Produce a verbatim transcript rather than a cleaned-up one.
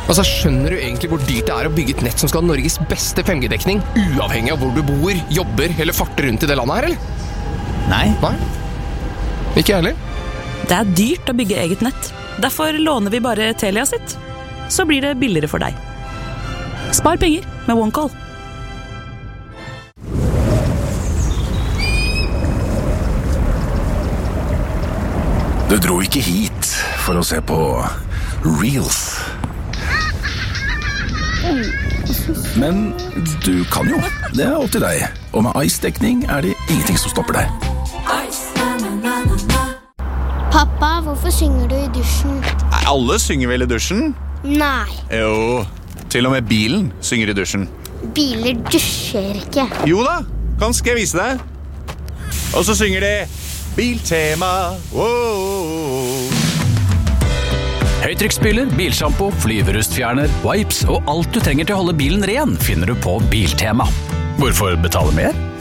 Altså, skjønner du egentlig hvor dyrt det er å bygge et nett som skal ha Norges beste fem G-dekning, uavhengig av hvor du bor, jobber eller farter rundt i det landet her, eller? Nei. Nei? Ikke jeg heller. Det er dyrt å bygge eget nett. Derfor låner vi bare Telia sitt. Så blir det billigere for deg. Spar penger med OneCall. Du dro ikke hit for å se på Reels. Men du kan jo. Det er opp til deg. Og med Ice-dekning er det ingenting som stopper deg. Pappa, hvorfor synger du i dusjen? Alle synger vel i dusjen? Nei, Jo, til og med bilen synger i dusjen. biler dusjer ikke. Jo da, kan skal jeg vise deg. Og så synger de Biltema. Wow. Høytrykksspyler, bilshampoo, flyverustfjerner, wipes og alt du trenger til å holde bilen ren finner du på Biltema. Hvorfor betale mer?